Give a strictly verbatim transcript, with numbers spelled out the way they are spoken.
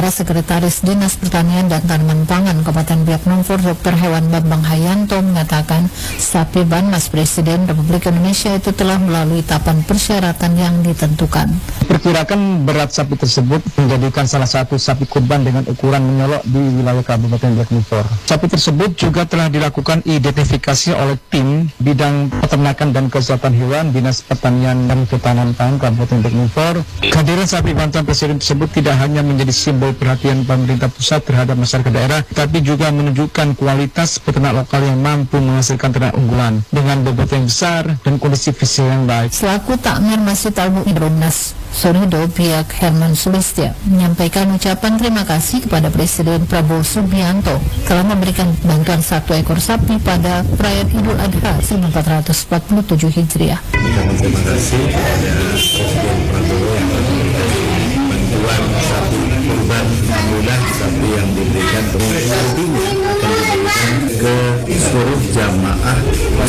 Sementara Sekretaris Dinas Pertanian dan Tanaman Pangan Kabupaten Biak Numfor Doktor Hewan Bambang Hayanto mengatakan sapi Banmas Presiden Republik Indonesia itu telah melalui tahapan persyaratan yang ditentukan. Perkirakan berat sapi tersebut menjadikan salah satu sapi kurban dengan ukuran menyolok di wilayah Kabupaten Biak Numfor. Sapi tersebut juga telah dilakukan identifikasi oleh tim bidang peternakan dan kesehatan hewan Dinas Pertanian dan Ketahanan Pangan Kabupaten Biak Numfor. Kehadiran sapi bantam Presiden tersebut tidak hanya menjadi simbol perhatian pemerintah pusat terhadap masyarakat daerah, tapi juga menunjukkan kualitas peternak lokal yang mampu menghasilkan ternak unggulan dengan bobot yang besar dan kondisi fisik yang baik. Selaku Takmir Masjid Al-Mu'minnas Surido, pihak Herman Sulistya menyampaikan ucapan terima kasih kepada Presiden Prabowo Subianto telah memberikan bantuan satu ekor sapi pada perayaan Idul Adha seribu empat ratus empat puluh tujuh Hijriah. Terima kasih kepada Presiden Prabowo yang memberikan bantuan sapi kurban, alhamdulillah sapi yang diberikan nantinya akan diberikan ke seluruh jamaah